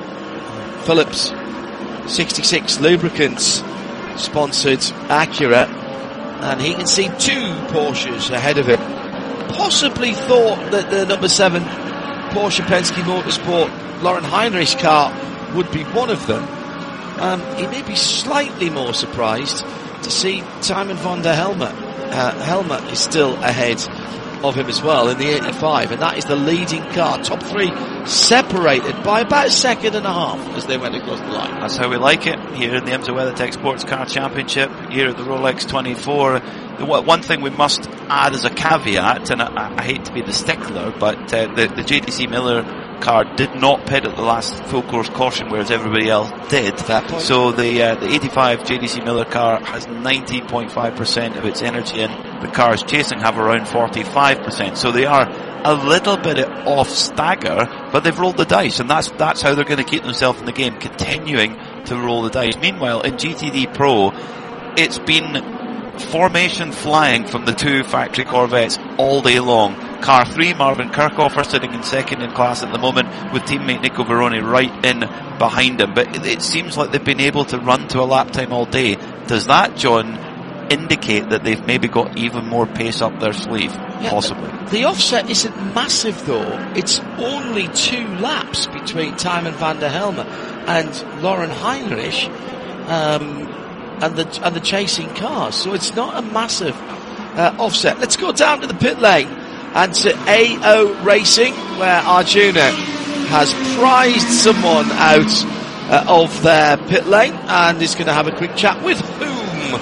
Phillips sixty-six Lubricants sponsored Acura, and he can see two Porsches ahead of him. Possibly thought that the number seven Porsche Penske Motorsport Lauren Heinrich car would be one of them. Um, he may be slightly more surprised to see Tymon van der Helmer. Uh, Helmer is still ahead of him as well in the eighty-five, and that is the leading car. Top three separated by about a second and a half as they went across the line. That's how we like it here in the IMSA WeatherTech Sports Car Championship, here at the Rolex twenty-four. The one thing we must add as a caveat, and I, I hate to be the stickler, but uh, the, the J D C Miller car did not pit at the last full course caution, whereas everybody else did. So the uh, the eighty-five J D C Miller car has ninety point five percent of its energy in. The cars chasing have around forty-five percent. So they are a little bit off stagger, but they've rolled the dice, and that's that's how they're going to keep themselves in the game, continuing to roll the dice. Meanwhile, in G T D Pro, it's been formation flying from the two factory Corvettes all day long. Car three, Marvin Kirchhofer, sitting in second in class at the moment, with teammate Nico Veroni right in behind him. But it, it seems like they've been able to run to a lap time all day. Does that, John, indicate that they've maybe got even more pace up their sleeve? Yeah, possibly. The offset isn't massive, though. It's only two laps between Tymon van der Helmer and Lauren Heinrich, um, and the and the chasing cars. So it's not a massive uh, offset. Let's go down to the pit lane and to A O Racing, where Arjuna has prized someone out uh, of their pit lane and is going to have a quick chat with whom?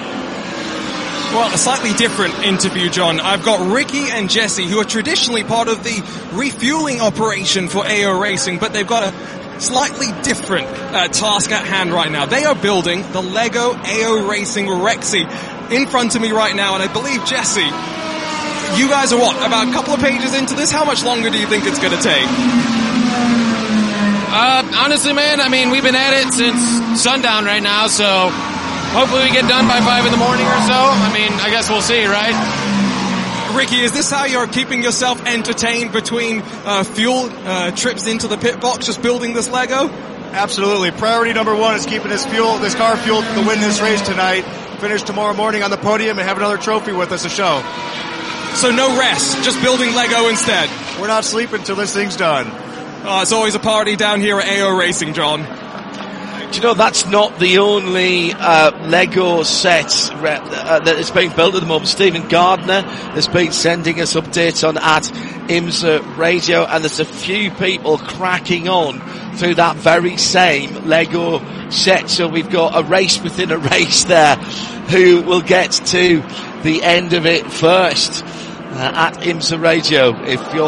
Well, a slightly different interview, John. I've got Ricky and Jesse, who are traditionally part of the refueling operation for A O Racing, but they've got a slightly different uh, task at hand right now. They are building the Lego A O Racing Rexy in front of me right now, and I believe, Jesse, you guys are what, about a couple of pages into this? How much longer do you think it's going to take? Uh, honestly, man, I mean, we've been at it since sundown right now, so hopefully we get done by five in the morning or so. I mean, I guess we'll see, right? Ricky, is this how you're keeping yourself entertained between uh, fuel uh, trips into the pit box, just building this Lego? Absolutely. Priority number one is keeping this fuel, this car fueled to win this race tonight. Finish tomorrow morning on the podium and have another trophy with us to show. So no rest, just building Lego instead. We're not sleeping till this thing's done. Oh, it's always a party down here at A O Racing, John. Do you know that's not the only uh, Lego set rep, uh, that is being built at the moment? Stephen Gardner has been sending us updates on at IMSA Radio, and there's a few people cracking on through that very same Lego set. So we've got a race within a race there. Who will get to the end of it first uh, at IMSA Radio if you're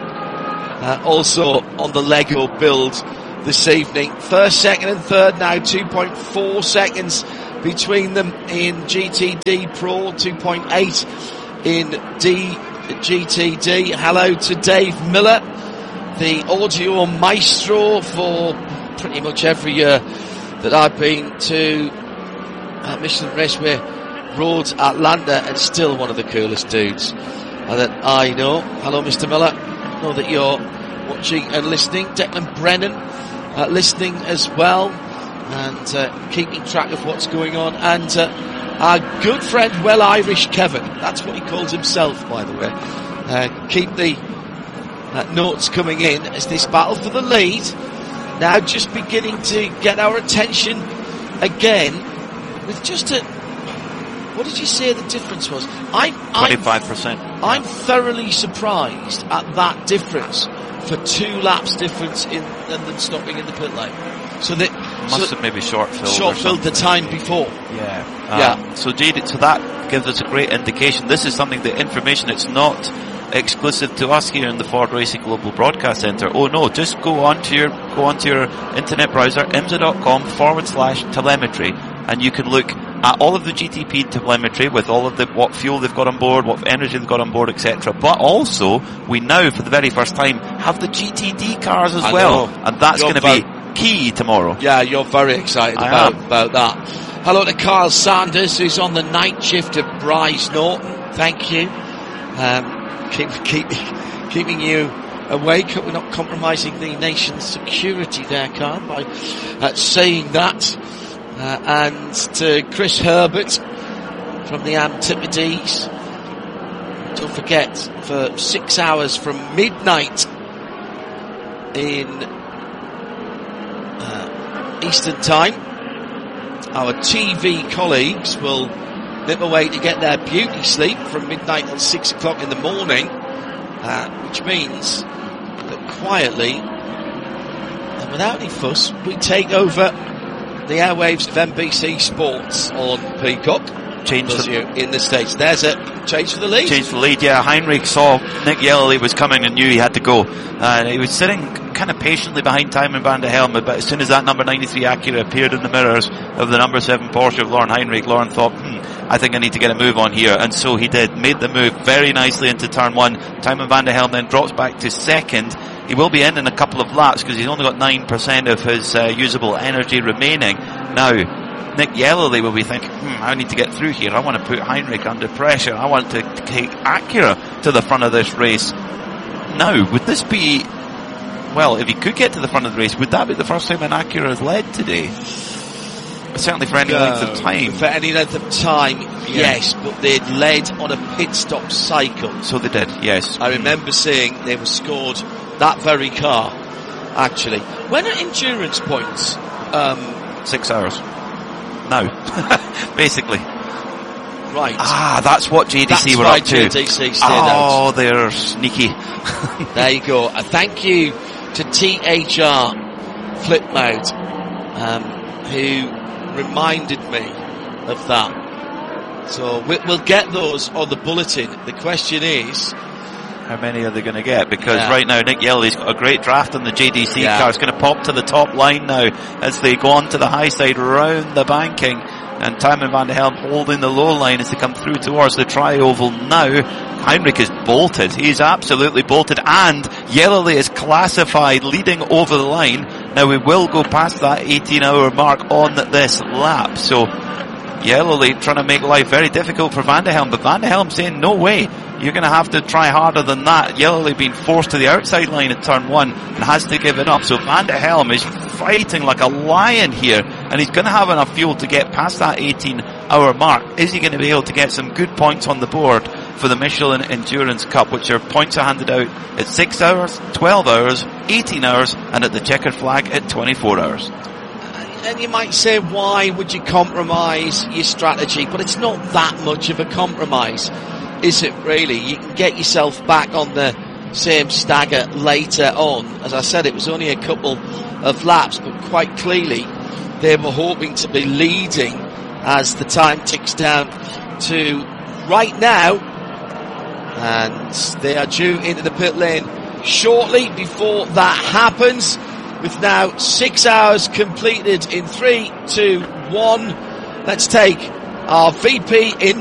uh, also on the Lego build this evening. First, second and third now, two point four seconds between them in G T D Pro, two point eight in D G T D. Hello to Dave Miller, the audio maestro for pretty much every year that I've been to uh, Michelin Raceway Roads Atlanta, and still one of the coolest dudes uh, that I know. Hello, Mister Miller. I know that you're watching and listening. Declan Brennan uh, listening as well, and uh, keeping track of what's going on. And uh, our good friend, Well Irish Kevin, that's what he calls himself, by the way. Uh, keep the uh, notes coming in as this battle for the lead now just beginning to get our attention again, with just a, what did you say the difference was? I'm twenty-five percent. I'm, I'm thoroughly surprised at that difference for two laps difference in and them stopping in the pit lane. So that must so have maybe short filled. Short filled the time before. Yeah. Uh, yeah. So J D, so that gives us a great indication. This is something, the information, it's not exclusive to us here in the Ford Racing Global Broadcast Centre. Oh no, just go onto your go onto your internet browser, imsa.com forward slash telemetry, and you can look at all of the G T P telemetry with all of the what fuel they've got on board, what energy they've got on board, et cetera. But also, we now for the very first time have the G T D cars as I well, know. and that's going to very, be key tomorrow. Yeah, you're very excited I about am. about that. Hello to Carl Sanders, who's on the night shift at Bryce Norton. Thank you. Um, keep keep keeping you awake. We're not compromising the nation's security there, Carl, by uh, saying that. Uh, and to Chris Herbert from the Antipodes. Don't forget, for six hours from midnight in uh, Eastern Time, our T V colleagues will nip away to get their beauty sleep from midnight till six o'clock in the morning, uh, which means that quietly and without any fuss, we take over the airwaves of N B C Sports on Peacock. Change the, in the States. There's a change for the lead. Change for the lead, yeah. Heinrich saw Nick Yellowly was coming and knew he had to go. Uh, he was sitting kind of patiently behind Timon van der Helm, but as soon as that number ninety-three Acura appeared in the mirrors of the number seven Porsche of Lauren Heinrich, Lauren thought, hmm, I think I need to get a move on here. And so he did. Made the move very nicely into turn one. Timon van der Helm then drops back to second. He will be in in a couple of laps because he's only got nine percent of his uh, usable energy remaining. Now, Nick Yellowly will be thinking, hmm, I need to get through here. I want to put Heinrich under pressure. I want to take Acura to the front of this race. Now, would this be, well, if he could get to the front of the race, would that be the first time an Acura has led today? Certainly for any uh, length of time. For any length of time, yeah. Yes, but they'd led on a pit stop cycle. So they did, yes. I remember seeing they were scored that very car, actually. When are endurance points? Um, Six hours. Now, basically. Right. Ah, that's what J D C that's were why up to. J D C stayed oh, out. they're sneaky. There you go. A thank you to T H R Flip Mode, um, who reminded me of that. So we'll get those on the bulletin. The question is, how many are they going to get? Because yeah. right now Nick Yellowly's got a great draft on the J D C yeah. car. It's going to pop to the top line now as they go on to the high side round the banking. And Timon van der Helm holding the low line as they come through towards the tri-oval now. Heinrich is bolted. He's absolutely bolted. And Yellowly is classified leading over the line. Now we will go past that eighteen hour mark on this lap. So Yellowly trying to make life very difficult for Van der Helm. But Van der Helm saying, no way. You're going to have to try harder than that. Yellowly being forced to the outside line at turn one and has to give it up. So Van der Helm is fighting like a lion here, and he's going to have enough fuel to get past that eighteen hour mark. Is he going to be able to get some good points on the board for the Michelin Endurance Cup, which are points are handed out at six hours, twelve hours, eighteen hours, and at the checkered flag at twenty-four hours. And you might say, why would you compromise your strategy? But it's not that much of a compromise, is it really? You can get yourself back on the same stagger later on. As I said, it was only a couple of laps, but quite clearly they were hoping to be leading as the time ticks down to right now. And they are due into the pit lane shortly before that happens, with now six hours completed in three, two, one. Let's take our V P in